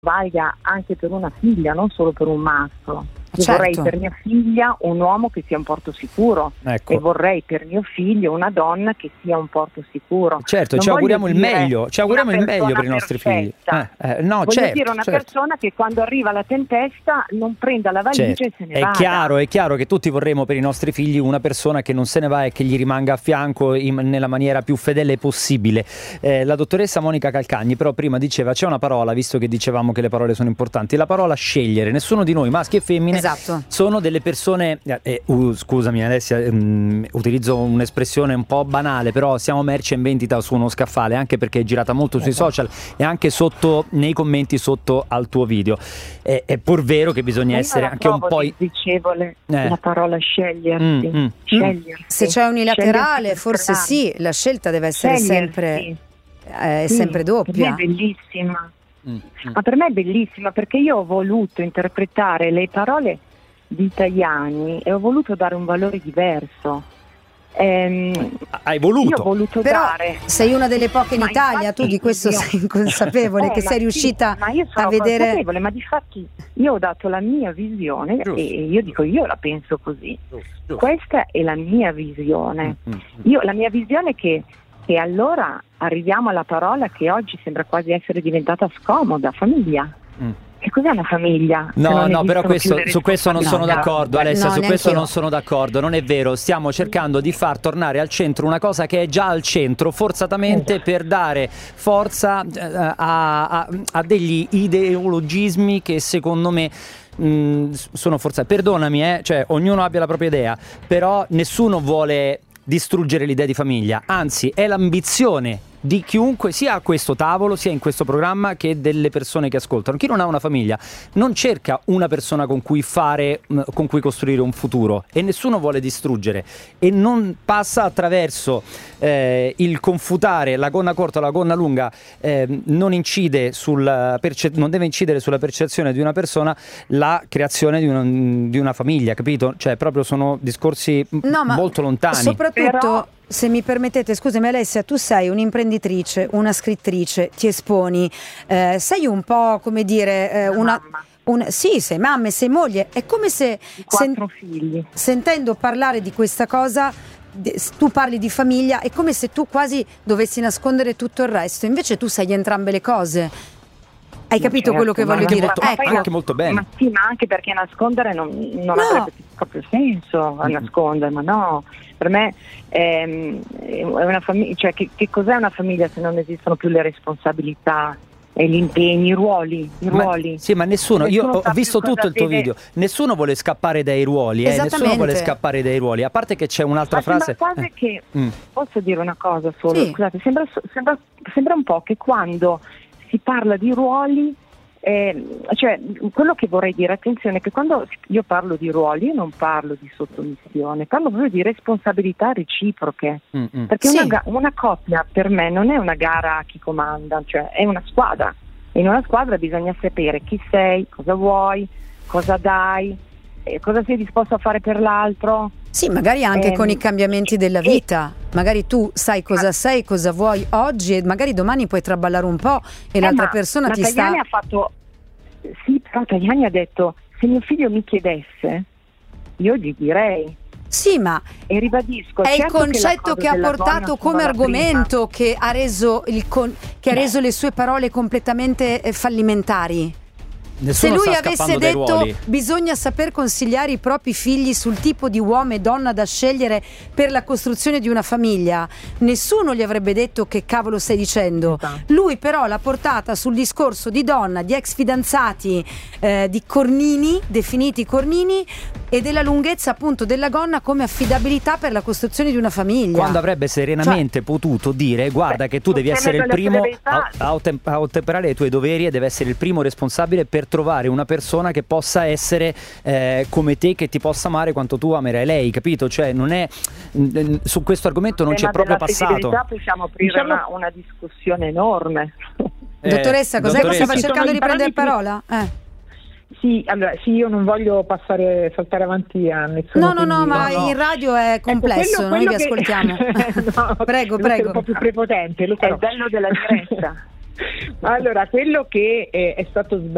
valga anche per una figlia, non solo per un maschio. Io Certo. vorrei per mia figlia un uomo che sia un porto sicuro, Ecco. e vorrei per mio figlio una donna che sia un porto sicuro. Certo, Non ci auguriamo voglio il dire meglio, ci auguriamo una il meglio per i persona nostri perfetta. figli. No, Voglio certo, dire una certo. persona che quando arriva la tempesta non prenda la valigia Certo. e se ne È vada. chiaro che tutti vorremmo per i nostri figli una persona che non se ne va e che gli rimanga a fianco nella maniera più fedele possibile. La dottoressa Monica Calcagni però prima diceva, c'è una parola, visto che dicevamo che le parole sono importanti, la parola scegliere. Nessuno di noi, maschi e femmine, Esatto. sono delle persone, scusami Alessia, utilizzo un'espressione un po' banale, però siamo merce in vendita su uno scaffale, anche perché è girata molto sui social e anche sotto nei commenti sotto al tuo video. È pur vero che bisogna essere anche un po' disdicevole la parola scegliersi. Scegliersi. Se c'è unilaterale, Scegliersi forse per sì, la scelta deve essere Scegliersi. sempre doppia. Per me è bellissima. Ma per me è bellissima perché io ho voluto interpretare le parole di Tajani e ho voluto dare un valore diverso. Hai voluto? Io ho voluto Però dare. sei una delle poche in Ma Italia, infatti tu di questo io- sei consapevole, che ma sei sì, riuscita ma io sono a vedere. consapevole, ma difatti io ho dato la mia visione Giusto. e io dico io la penso così. Giusto. Questa è la mia visione. La mia visione è che allora arriviamo alla parola che oggi sembra quasi essere diventata scomoda, famiglia. Che cos'è una famiglia? Se non No, però esistono più le su questo non sono responsabilità? d'accordo, Alessia, No, su questo neanch'io. non sono d'accordo, non è vero. Stiamo cercando di far tornare al centro una cosa che è già al centro, forzatamente per dare forza a degli ideologismi che secondo me sono forzati. Perdonami, cioè ognuno abbia la propria idea, però nessuno vuole distruggere l'idea di famiglia, anzi è l'ambizione di chiunque sia a questo tavolo, sia in questo programma, che delle persone che ascoltano. Chi non ha una famiglia non cerca una persona con cui costruire un futuro, e nessuno vuole distruggere, e non passa attraverso il confutare la gonna corta o la gonna lunga. Non deve incidere sulla percezione di una persona la creazione di una famiglia, capito? Cioè proprio sono discorsi No, ma molto lontani. soprattutto, Però- se mi permettete, scusami Alessia, tu sei un'imprenditrice, una scrittrice, ti esponi, sei un po', come dire, sì, sei mamma, sei moglie. È come se 4 figli. sentendo parlare di questa cosa, tu parli di famiglia, è come se tu quasi dovessi nascondere tutto il resto. Invece tu sai entrambe le cose. Hai capito quello che ma voglio anche dire? molto- ma poi anche molto bene. Ma sì, ma anche perché nascondere non avrebbe proprio senso a nascondere, ma no. Per me è una famiglia, cioè che cos'è una famiglia se non esistono più le responsabilità e gli impegni, i ruoli. Sì, ma nessuno, io Nessuno ho sa visto più tutto cosa il tuo deve- video, nessuno vuole scappare dai ruoli, nessuno Esattamente. vuole scappare dai ruoli, a parte che c'è un'altra Ma sembra frase. quasi che posso dire una cosa solo? Sì. Scusate, sembra un po' che quando si parla di ruoli, cioè quello che vorrei dire, attenzione, che quando io parlo di ruoli io non parlo di sottomissione, parlo proprio di responsabilità reciproche, perché Sì. una coppia per me non è una gara a chi comanda, cioè è una squadra, e in una squadra bisogna sapere chi sei, cosa vuoi, cosa dai, cosa sei disposto a fare per l'altro. Sì, magari anche con i cambiamenti della vita. Magari tu sai cosa sei, cosa vuoi oggi, e magari domani puoi traballare un po' e l'altra persona ti sta... Tajani ha fatto... Sì, però Tajani ha detto, se mio figlio mi chiedesse, io gli direi. Sì, ma E ribadisco, è il certo concetto che ha portato come argomento che ha reso le sue parole completamente fallimentari. Nessuno Se lui sta avesse scappando dai detto ruoli. bisogna saper consigliare i propri figli sul tipo di uomo e donna da scegliere per la costruzione di una famiglia, nessuno gli avrebbe detto che cavolo stai dicendo. Esatto. Lui però l'ha portata sul discorso di donna, di ex fidanzati, di cornini, definiti cornini, e della lunghezza appunto della gonna come affidabilità per la costruzione di una famiglia. Quando avrebbe serenamente potuto dire guarda che tu devi essere il primo a ottemperare ai tuoi doveri e deve essere il primo responsabile per trovare una persona che possa essere come te, che ti possa amare quanto tu amerai lei, capito? Cioè non è su questo argomento non c'è proprio passato. Possiamo aprire una discussione enorme. Dottoressa, cos'è che stava Ci cercando sono di i prendere parametri- parola? Sì, allora sì, io non voglio saltare avanti a nessuno. No, ma in radio è complesso, noi vi ascoltiamo. No, Prego. È un po' più prepotente, lo È so. il bello della diretta. Allora, quello che è stato